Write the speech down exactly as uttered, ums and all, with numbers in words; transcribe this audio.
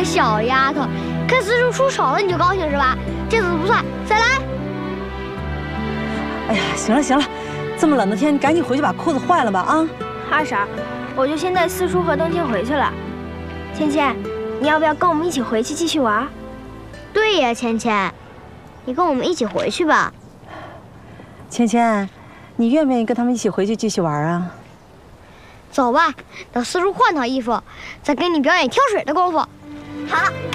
个小丫头，看四叔出手了你就高兴是吧？这次不算，再来。 哎呀，行了行了，这么冷的天，你赶紧回去把裤子换了吧啊！ 二婶，我就先带四叔和冬青回去了。芊芊，你要不要跟我们一起回去继续玩？ 对呀，芊芊，你跟我们一起回去吧。 芊芊，你愿不愿意跟他们一起回去继续玩啊？ 走吧，等四叔换套衣服，再给你表演挑水的功夫。好。